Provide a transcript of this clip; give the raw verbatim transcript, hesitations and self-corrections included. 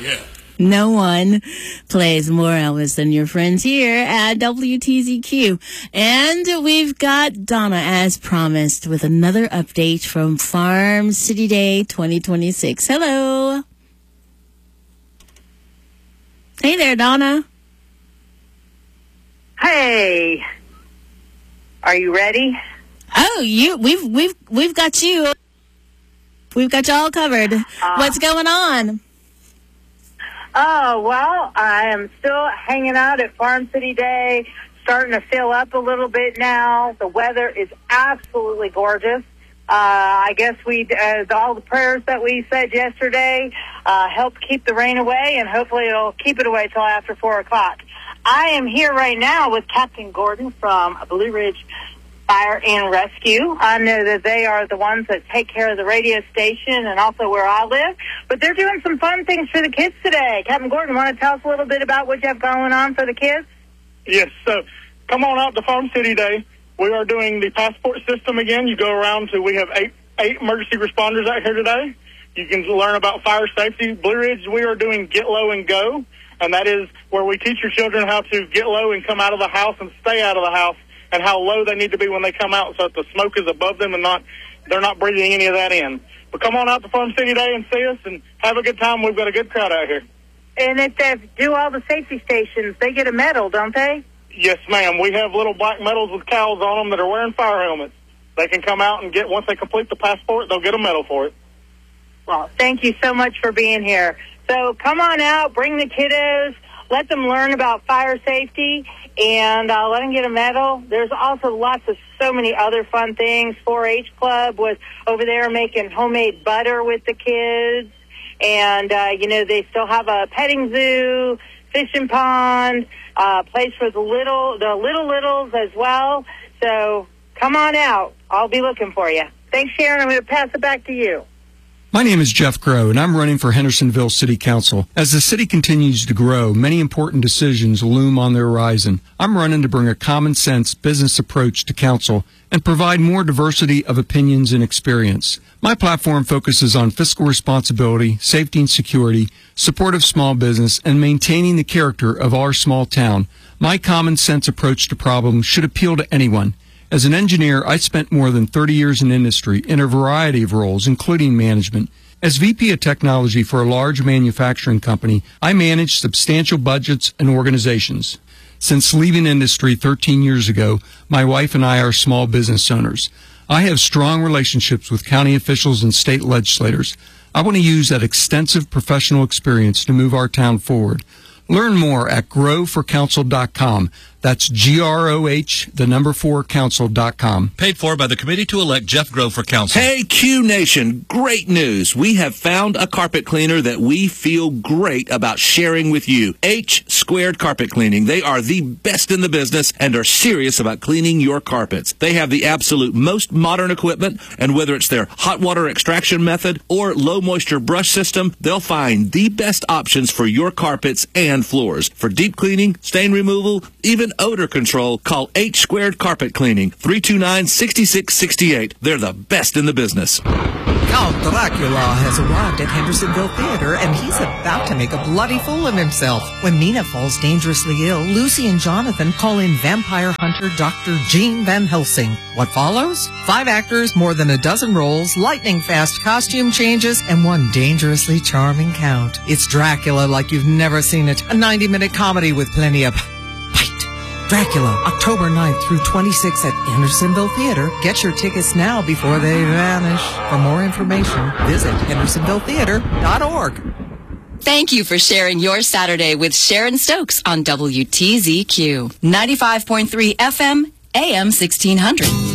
Yeah. No one plays more Elvis than your friends here at W T Z Q. And we've got Donna, as promised, with another update from Farm City Day twenty twenty-six. Hello. Hey there, Donna. Hey. Are you ready? Oh, you we've we've we've got you. We've got you all covered. Uh, What's going on? Oh, well, I am still hanging out at Farm City Day, starting to fill up a little bit now. The weather is absolutely gorgeous. Uh, I guess we, as all the prayers that we said yesterday, uh, helped keep the rain away, and hopefully it'll keep it away till after four o'clock. I am here right now with Captain Gordon from Blue Ridge Fire and Rescue. I know that they are the ones that take care of the radio station and also where I live, but they're doing some fun things for the kids today. Captain Gordon, want to tell us a little bit about what you have going on for the kids? Yes, so come on out to Farm City Day. We are doing the passport system again. You go around to, we have eight, eight emergency responders out here today. You can learn about fire safety. Blue Ridge, we are doing Get Low and Go, and that is where we teach your children how to get low and come out of the house and stay out of the house, and how low they need to be when they come out so that the smoke is above them and not they're not breathing any of that in. But come on out to Farm City Day and see us and have a good time. We've got a good crowd out here. And if they do all the safety stations, they get a medal, don't they? Yes, ma'am. We have little black medals with cows on them that are wearing fire helmets. They can come out and get, once they complete the passport, they'll get a medal for it. Well, thank you so much for being here. So come on out, bring the kiddos, let them learn about fire safety, and uh, let them get a medal. There's also lots of so many other fun things. four H Club was over there making homemade butter with the kids. And, uh, you know, they still have a petting zoo, fishing pond, uh, place for the little, the little littles as well. So come on out. I'll be looking for you. Thanks, Sharon. I'm going to pass it back to you. My name is Jeff Groh, and I'm running for Hendersonville City Council. As the city continues to grow, many important decisions loom on the horizon. I'm running to bring a common-sense business approach to council and provide more diversity of opinions and experience. My platform focuses on fiscal responsibility, safety and security, support of small business, and maintaining the character of our small town. My common-sense approach to problems should appeal to anyone. As an engineer, I spent more than thirty years in industry in a variety of roles, including management. As V P of technology for a large manufacturing company, I manage substantial budgets and organizations. Since leaving industry thirteen years ago, my wife and I are small business owners. I have strong relationships with county officials and state legislators. I want to use that extensive professional experience to move our town forward. Learn more at grow for council dot com. That's G R O H, the number four, council dot com. Paid for by the committee to elect Jeff Groh for council. Hey, Q Nation, great news. We have found a carpet cleaner that we feel great about sharing with you. H Squared Carpet Cleaning. They are the best in the business and are serious about cleaning your carpets. They have the absolute most modern equipment, and whether it's their hot water extraction method or low moisture brush system, they'll find the best options for your carpets and floors. For deep cleaning, stain removal, even odor control, call H Squared Carpet Cleaning, three two nine, six six six eight. They're the best in the business. Count Dracula has arrived at Hendersonville Theater, and he's about to make a bloody fool of himself. When Mina falls dangerously ill, Lucy and Jonathan call in vampire hunter Doctor Gene Van Helsing. What follows? Five actors, more than a dozen roles, lightning-fast costume changes, and one dangerously charming count. It's Dracula like you've never seen it. A ninety-minute comedy with plenty of Dracula, October ninth through twenty-sixth at Hendersonville Theater. Get your tickets now before they vanish. For more information, visit hendersonville theater dot org. Thank you for sharing your Saturday with Sharon Stokes on W T Z Q ninety-five point three F M, A M sixteen hundred.